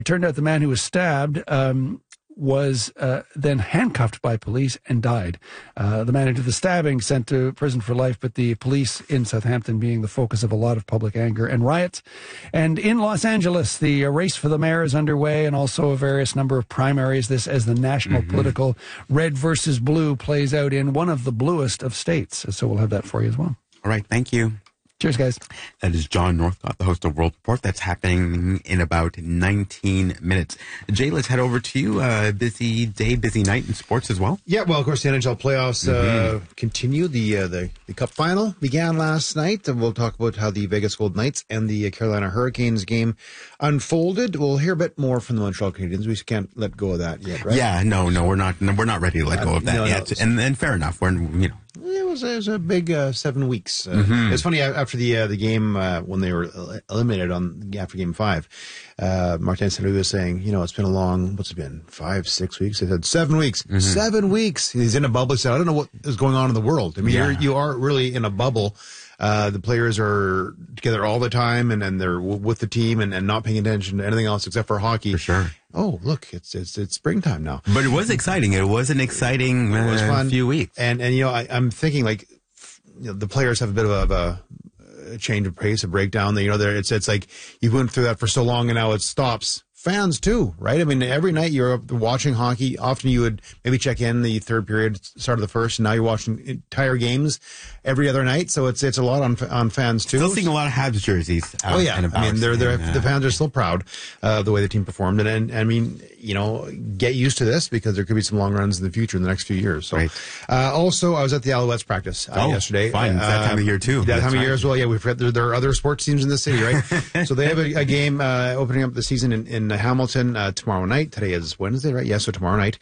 It turned out the man who was stabbed was then handcuffed by police and died. The man who did the stabbing sent to prison for life, but the police in Southampton being the focus of a lot of public anger and riots. And in Los Angeles, the race for the mayor is underway, and also a various number of primaries. This as the national political red versus blue plays out in one of the bluest of states. So we'll have that for you as well. All right, thank you. Cheers, guys. That is John Northcott, the host of World Report. That's happening in about 19 minutes. Jay, let's head over to you. Busy day, busy night in sports as well. Yeah, well, of course, the NHL playoffs continue. The Cup final began last night, and we'll talk about how the Vegas Golden Knights and the Carolina Hurricanes game unfolded. We'll hear a bit more from the Montreal Canadiens. We can't let go of that yet, right? Yeah, no, we're not ready to let go of that yet. And fair enough. It was a big 7 weeks. It's funny, after the game when they were eliminated after Game 5, Martin St. Louis was saying, it's been a long, what's it been, 5, 6 weeks? They said 7 weeks. 7 weeks. He's in a bubble. He said, I don't know what is going on in the world. I mean, you are really in a bubble. The players are together all the time, and they're with the team and not paying attention to anything else except for hockey. For sure. Oh, look, it's springtime now. But it was exciting. It was an exciting few weeks. And I'm thinking, the players have a bit of a change of pace, a breakdown. It's like you went through that for so long, and now it stops. Fans too, right? I mean, every night you're watching hockey. Often you would maybe check in the third period, start of the first, and now you're watching entire games every other night. So it's a lot on fans too. Still seeing a lot of Habs jerseys. Oh yeah, I mean the fans are still proud of the way the team performed, and I mean get used to this because there could be some long runs in the future in the next few years. So also I was at the Alouettes practice yesterday. Fine, it's that time of year too. That time of year as well. Yeah, there are other sports teams in the city, right? So they have a game opening up the season in Hamilton tomorrow night. Today is Wednesday, right? Yeah, so tomorrow night.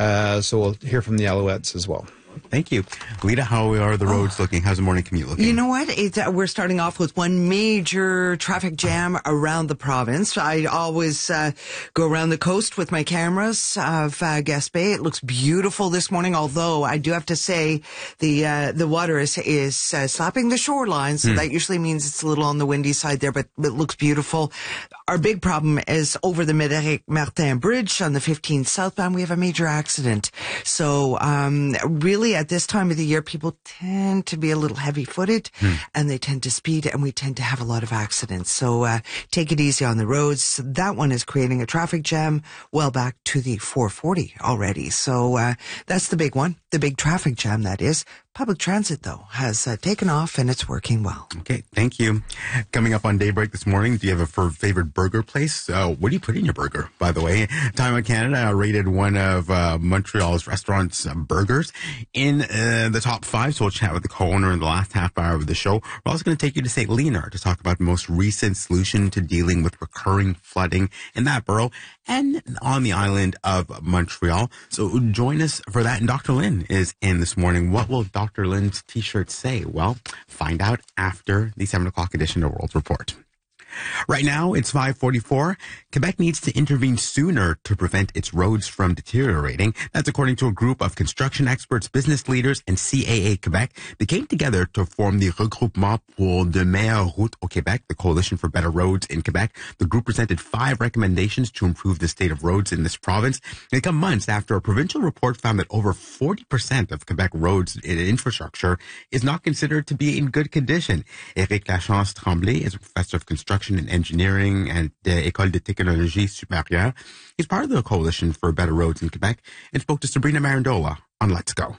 So we'll hear from the Alouettes as well. Thank you. Lita, how are the roads looking? How's the morning commute looking? You know what? We're starting off with one major traffic jam around the province. I always go around the coast with my cameras of Gaspé. It looks beautiful this morning, although I do have to say the water is slapping the shoreline, so that usually means it's a little on the windy side there, but it looks beautiful. Our big problem is over the Médéric Martin Bridge on the 15 southbound. We have a major accident. So really, at this time of the year, people tend to be a little heavy-footed and they tend to speed, and we tend to have a lot of accidents. So take it easy on the roads. That one is creating a traffic jam well back to the 440 already. So that's the big one, the big traffic jam, that is. Public transit, though, has taken off, and it's working well. Okay, thank you. Coming up on Daybreak this morning, do you have a favorite burger place? What do you put in your burger, by the way? Time of Canada rated one of Montreal's restaurants' burgers in the top 5, so we'll chat with the co-owner in the last half hour of the show. We're also going to take you to St. Leonard to talk about the most recent solution to dealing with recurring flooding in that borough and on the island of Montreal. So join us for that. And Dr. Lynn is in this morning. What will Dr. Lynn's t-shirt say? Well, find out after the 7 o'clock edition of World Report. Right now, it's 5:44. Quebec needs to intervene sooner to prevent its roads from deteriorating. That's according to a group of construction experts, business leaders, and CAA Quebec. They came together to form the Regroupement pour de meilleures routes au Québec, the Coalition for Better Roads in Quebec. The group presented 5 recommendations to improve the state of roads in this province. They come months after a provincial report found that over 40% of Quebec roads and infrastructure is not considered to be in good condition. Éric Lachance Tremblay is a professor of construction and engineering at the École de Technologie Supérieure. He's part of the Coalition for Better Roads in Quebec and spoke to Sabrina Marandola on Let's Go.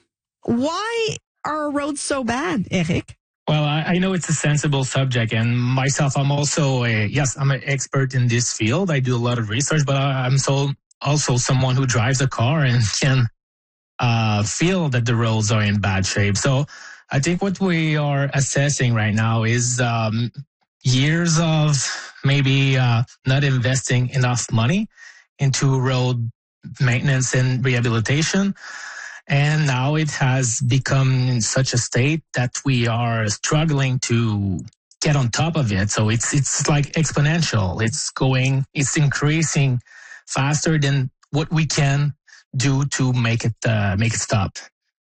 Why are roads so bad, Eric? Well, I know it's a sensible subject, and myself, I'm also I'm an expert in this field. I do a lot of research, but I'm also someone who drives a car and can feel that the roads are in bad shape. So I think what we are assessing right now is years of maybe not investing enough money into road maintenance and rehabilitation. And now it has become in such a state that we are struggling to get on top of it. So it's like exponential. It's increasing faster than what we can do to make it stop.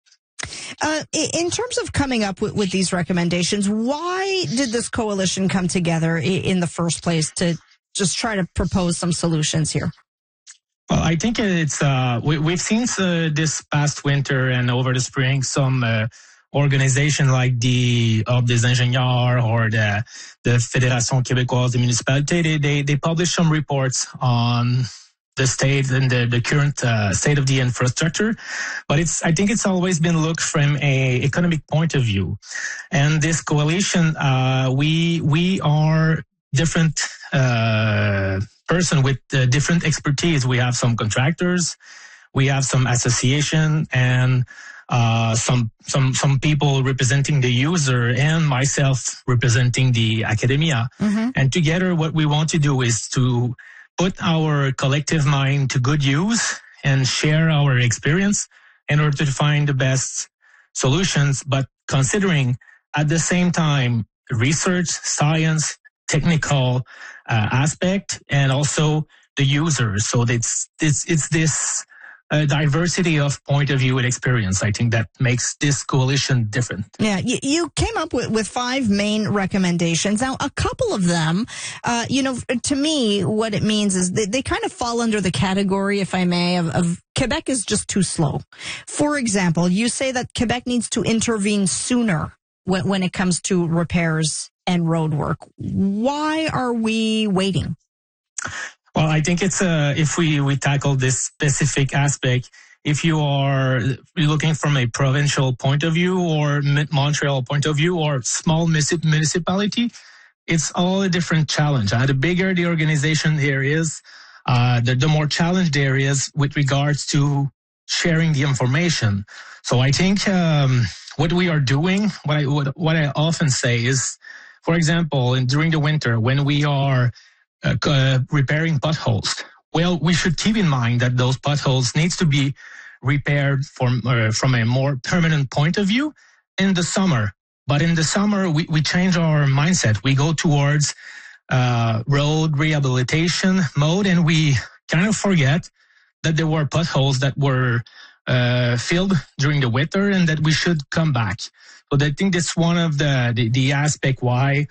In terms of coming up with these recommendations, why did this coalition come together in the first place to just try to propose some solutions here? Well, I think it's we've seen this past winter and over the spring some organization like the Ordre des ingénieurs or the Fédération québécoise des municipalités. They publish some reports on the state and the current state of the infrastructure, but I think it's always been looked from a economic point of view. And this coalition, we are different person with different expertise. We have some contractors, we have some association, and some people representing the user, and myself representing the academia. Mm-hmm. And together, what we want to do is to put our collective mind to good use and share our experience in order to find the best solutions, but considering at the same time research, science, technical aspect, and also the user. So it's this diversity of point of view and experience. I think that makes this coalition different. Yeah, you came up with 5 main recommendations. Now, a couple of them, to me, what it means is they kind of fall under the category, if I may, of Quebec is just too slow. For example, you say that Quebec needs to intervene sooner when it comes to repairs and road work. Why are we waiting? Well, I think it's if we tackle this specific aspect, if you are looking from a provincial point of view or Montreal point of view or small municipality, it's all a different challenge. The bigger the organization there is, the more challenged there is with regards to sharing the information. So I think what we are doing, what I often say is, for example, during the winter when we are repairing potholes. Well, we should keep in mind that those potholes needs to be repaired from a more permanent point of view in the summer. But in the summer, we change our mindset. We go towards road rehabilitation mode, and we kind of forget that there were potholes that were filled during the winter and that we should come back. So I think that's one of the aspect why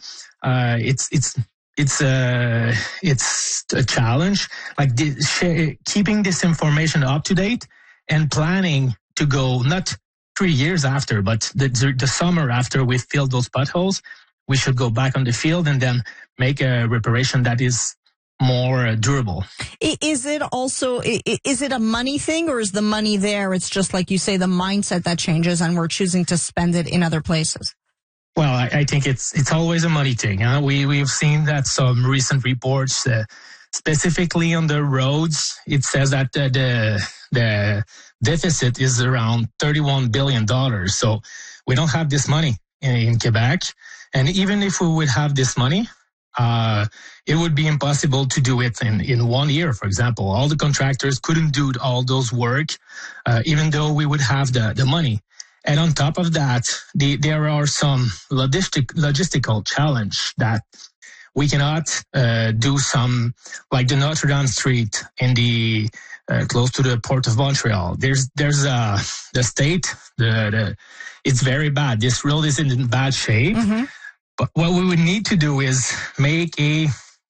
it's a challenge, like keeping this information up to date and planning to go not 3 years after, but the summer after we filled those potholes, we should go back on the field and then make a reparation that is more durable. Is it also, is it a money thing, or is the money there? It's just like you say, the mindset that changes and we're choosing to spend it in other places. Well, I think it's always a money thing. Huh? We've seen that some recent reports, specifically on the roads, it says that the deficit is around $31 billion. So we don't have this money in Quebec. And even if we would have this money, it would be impossible to do it in 1 year, for example. All the contractors couldn't do all those work, even though we would have the money. And on top of that, there are some logistical challenge that we cannot do some, like the Notre Dame Street in the close to the Port of Montreal. There's the state, it's very bad. This road is in bad shape. Mm-hmm. But what we would need to do is make a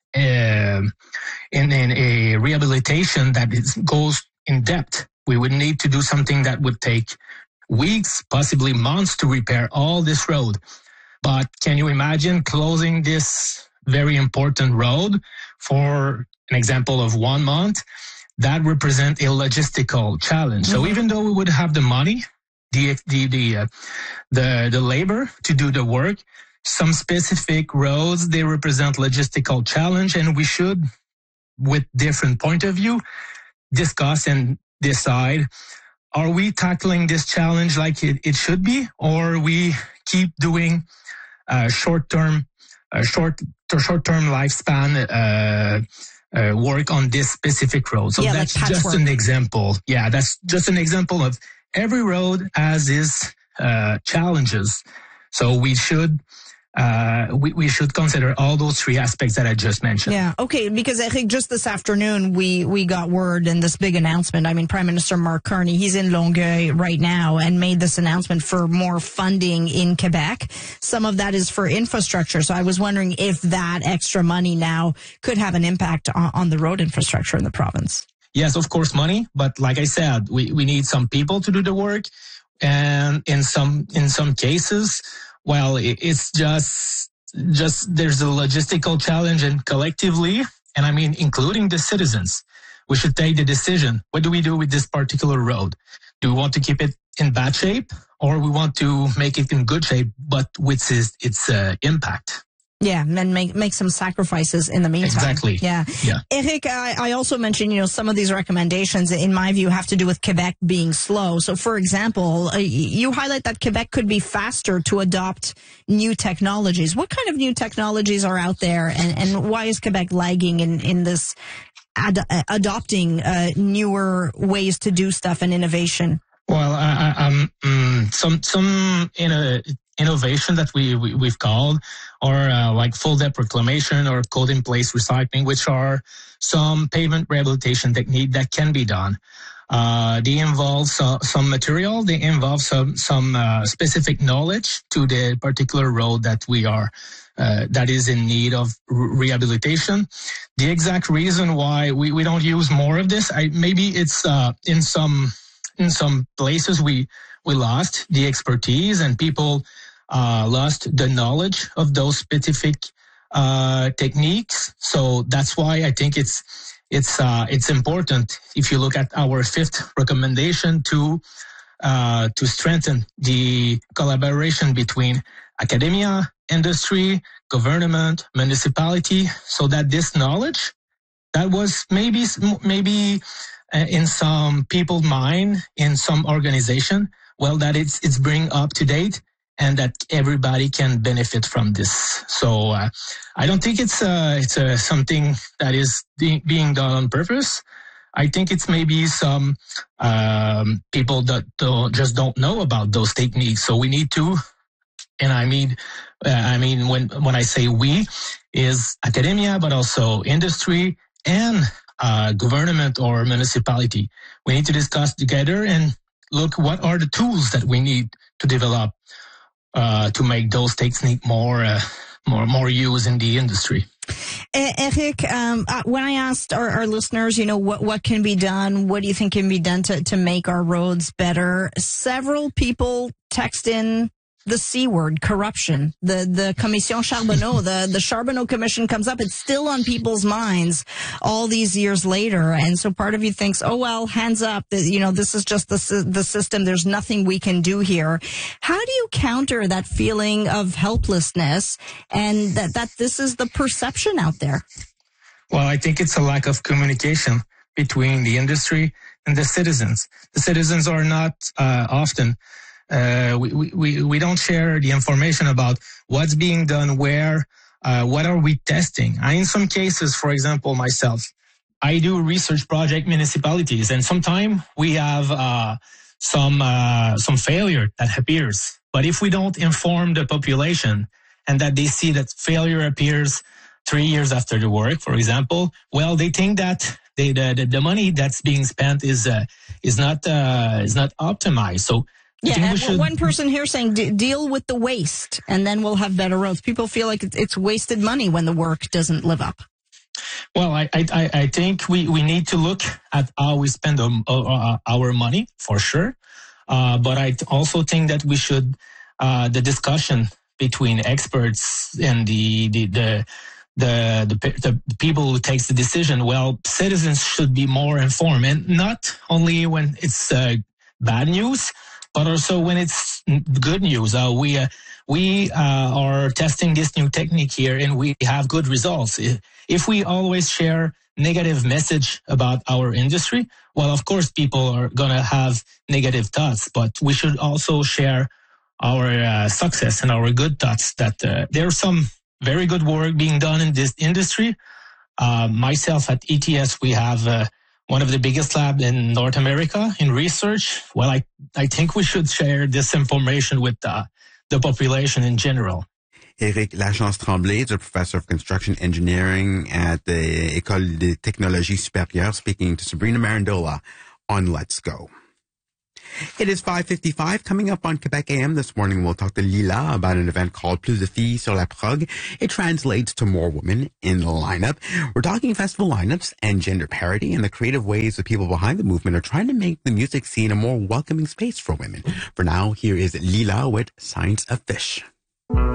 rehabilitation that goes in depth. We would need to do something that would take weeks, possibly months to repair all this road. But can you imagine closing this very important road for an example of 1 month? That represents a logistical challenge. Mm-hmm. So even though we would have the money, the labor to do the work, some specific roads, they represent logistical challenge, and we should, with different point of view, discuss and decide, are we tackling this challenge like it should be, or we keep doing short-term lifespan work on this specific road? So that's like just an example. Yeah, that's just an example of every road has its challenges. So we should we should consider all those three aspects that I just mentioned. Yeah. Okay. Because I think just this afternoon, we got word in this big announcement. I mean, Prime Minister Mark Carney, he's in Longueuil right now and made this announcement for more funding in Quebec. Some of that is for infrastructure. So I was wondering if that extra money now could have an impact on the road infrastructure in the province. Yes, of course, money. But like I said, we need some people to do the work. And in some cases, well, it's just there's a logistical challenge, and collectively, and I mean, including the citizens, we should take the decision. What do we do with this particular road? Do we want to keep it in bad shape, or we want to make it in good shape, but with its impact? Yeah, and make some sacrifices in the meantime. Exactly. Yeah. Eric, I also mentioned, some of these recommendations, in my view, have to do with Quebec being slow. So, for example, you highlight that Quebec could be faster to adopt new technologies. What kind of new technologies are out there, and why is Quebec lagging in this adopting newer ways to do stuff and innovation? Well, some innovation that we've called, or like full depth reclamation or code in place recycling, which are some pavement rehabilitation technique that can be done. They involve some material. They involve some specific knowledge to the particular road that we are that is in need of rehabilitation. The exact reason why we don't use more of this, maybe it's in some places we lost the expertise, and people lost the knowledge of those specific techniques. So that's why I think it's important, if you look at our fifth recommendation, to strengthen the collaboration between academia, industry, government, municipality, so that this knowledge that was maybe in some people's mind, in some organization, well, that it's bring up to date, and that everybody can benefit from this. So I don't think it's something that is being done on purpose. I think it's maybe some people that don't know about those techniques. So we need to, and I mean when I say we, is academia, but also industry and government or municipality. We need to discuss together and look what are the tools that we need to develop to make those techniques more use in the industry. Eric, when I asked our listeners, what can be done, what do you think can be done to make our roads better? Several people text in the C word, corruption. The Commission Charbonneau, the Charbonneau Commission comes up. It's still on people's minds all these years later. And so part of you thinks, oh, well, hands up, this is just the system. There's nothing we can do here. How do you counter that feeling of helplessness and that this is the perception out there? Well, I think it's a lack of communication between the industry and the citizens. The citizens are not often we don't share the information about what's being done, where, what are we testing. In some cases, for example, myself, I do research project municipalities, and sometimes we have some failure that appears. But if we don't inform the population and that they see that failure appears 3 years after the work, for example, well, they think that the money that's being spent is not optimized. So yeah, one person here saying deal with the waste, and then we'll have better roads. People feel like it's wasted money when the work doesn't live up. Well, I think we need to look at how we spend our money, for sure. But I also think that we should the discussion between experts and the people who takes the decision. Well, citizens should be more informed, and not only when it's bad news, but also when it's good news. We are testing this new technique here, and we have good results. If we always share negative message about our industry, well, of course, people are going to have negative thoughts, but we should also share our success and our good thoughts, that there's some very good work being done in this industry. Myself at ETS, we have one of the biggest labs in North America in research. Well, I think we should share this information with the population in general. Éric Lachance Tremblay is a professor of construction engineering at the École des Technologies Supérieures, speaking to Sabrina Marandola on Let's Go. It is 5:55. Coming up on Quebec AM this morning, we'll talk to Lila about an event called Plus de filles sur la prog. It translates to more women in the lineup. We're talking festival lineups and gender parity and the creative ways the people behind the movement are trying to make the music scene a more welcoming space for women. For now, here is Lila with Science of Fish.